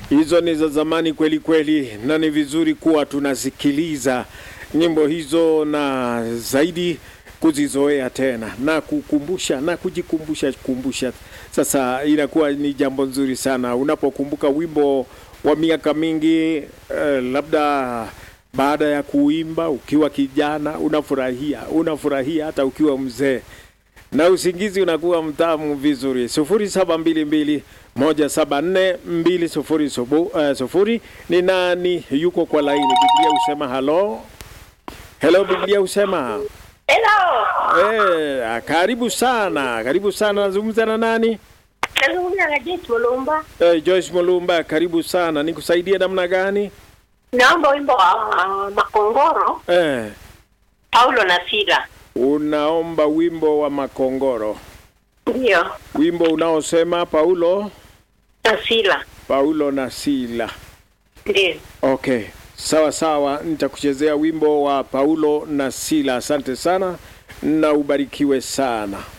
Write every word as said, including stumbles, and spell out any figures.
Hizo ni za zamani kweli kweli, na ni vizuri kuwa tunasikiliza nyimbo hizo na zaidi kuzizoea tena na kukumbusha na kujikumbusha kumbusha. Sasa inakuwa ni jambo nzuri sana unapokumbuka wimbo wa miaka mingi, eh, labda baada ya kuimba ukiwa kijana unafurahia, unafurahia hata ukiwa mzee. Na usingizi unakuwa mtamu vizuri. sufuri saba mbili mbili moja saba nne mbili sufuri sufuri. Ni nani yuko kwa laini? Biblia usema hello. Hello Biblia usema. Hello. Eh, karibu sana. Karibu sana. Nazungumza na nani? Nazungumza na Joyce Mulumba. Eh, Joyce Mulumba, karibu sana. Nikusaidie namna gani? Naomba wimbo wa uh, Makongoro. Eh. Paulo na Sila. Unaomba wimbo wa Makongoro. Ndio. Wimbo unaosema Paulo na Sila. Paulo na Sila. Ndio. Okay. Sawa sawa, nitakuchezea wimbo wa Paulo na Sila. Asante sana na ubarikiwe sana.